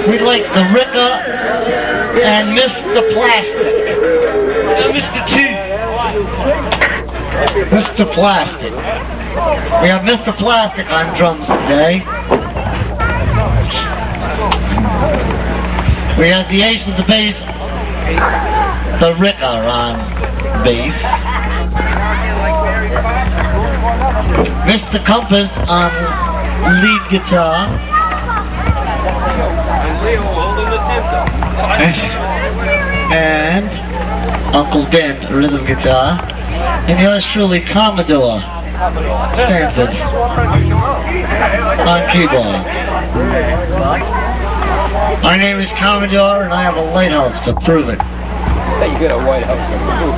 We'd like the Ricka and Mr. Plastic. Mr. T. Mr. Plastic. We have Mr. Plastic on drums today. We have the Ace with the bass, the Ricka on bass. Mr. Compass on lead guitar. And Uncle Dan, rhythm guitar. And yours truly, Commodore Stanford on keyboards. My name is Commodore and I have a lighthouse to prove it. You got a White House.